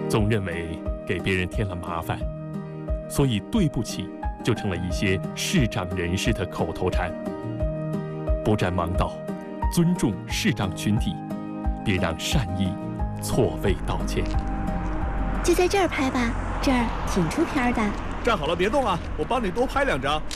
总认为给别人添了麻烦，所以对不起就成了一些视障人士的口头禅。不占盲道，尊重视障群体，别让善意错位道歉。 就在这儿拍吧，这儿挺出片的。 站好了，别动啊，我帮你多拍2张。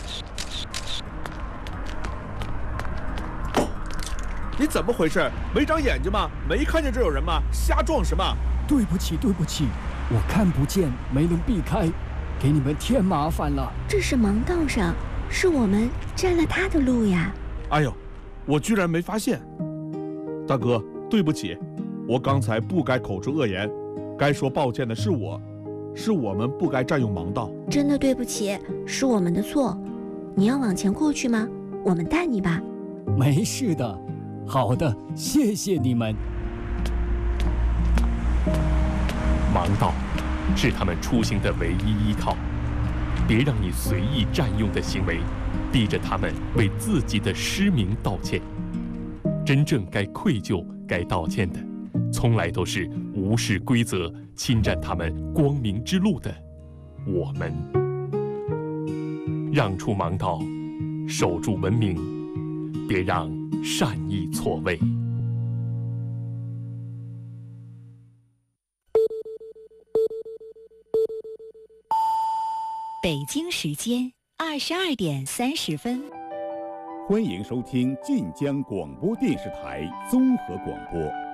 你怎么回事？没长眼睛吗？没看见这有人吗？瞎撞什么？ 对不起，我看不见，没能避开，给你们添麻烦了。 这是盲道上，是我们占了他的路呀。 哎呦，我居然没发现。大哥，对不起，我刚才不该口出恶言，该说抱歉的是我们不该占用盲道。 真的对不起，是我们的错。你要往前过去吗？我们带你吧。 没事的。好的，谢谢你们。 盲道是他们出行的唯一依靠，别让你随意占用的行为逼着他们为自己的失明道歉。真正该愧疚、该道歉的，从来都是无视规则、侵占他们光明之路的我们。让出盲道，守住文明，别让善意错位。 北京时间22点30分， 欢迎收听晋江广播电视台综合广播。